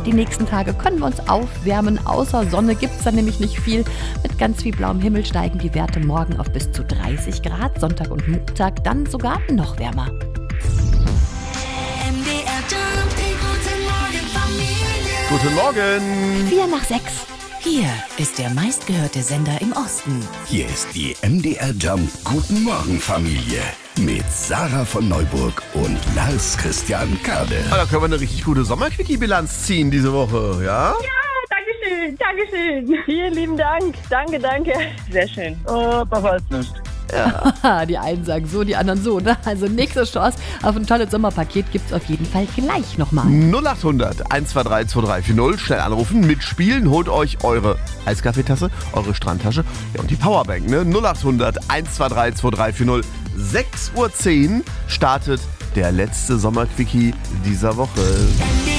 Die nächsten Tage können wir uns aufwärmen. Außer Sonne gibt es da nämlich nicht viel. Mit ganz viel blauem Himmel steigen die Werte morgen auf bis zu 30 Grad. Sonntag und Montag dann sogar noch wärmer. Guten Morgen. 4 nach 6. Hier ist der meistgehörte Sender im Osten. Hier ist die MDR Jump Guten Morgen Familie mit Sarah von Neuburg und Lars Christian Kade. Da können wir eine richtig gute Sommerquickie-Bilanz ziehen diese Woche, ja? Dankeschön. Vielen lieben Dank. Danke. Sehr schön. Das heißt nicht. Ja. Die einen sagen so, die anderen so. Ne? Also nächste Chance auf ein tolles Sommerpaket gibt es auf jeden Fall gleich nochmal. 0800 123 2340. Schnell anrufen, mitspielen, holt euch eure Eiskaffeetasse, eure Strandtasche und die Powerbank. Ne? 0800 123 2340. 6:10 Uhr startet der letzte Sommerquickie dieser Woche.